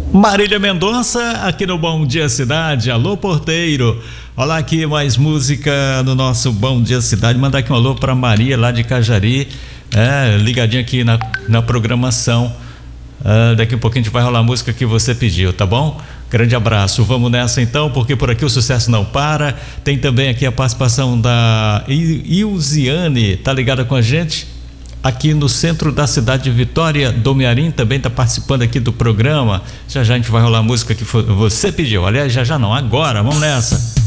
Marília Mendonça, aqui no Bom Dia Cidade. Alô, porteiro. Olha aqui mais música no nosso Bom Dia Cidade. Mandar aqui um alô pra Maria lá de Cajari, ligadinha aqui na programação. Daqui a pouquinho a gente vai rolar a música que você pediu, tá bom? Grande abraço. Vamos nessa então, porque por aqui o sucesso não para. Tem também aqui a participação da Ilziane, tá ligada com a gente? Aqui no centro da cidade de Vitória, Domiarim também está participando aqui do programa. Já a gente vai rolar a música que você pediu. Aliás, já não, agora, vamos nessa.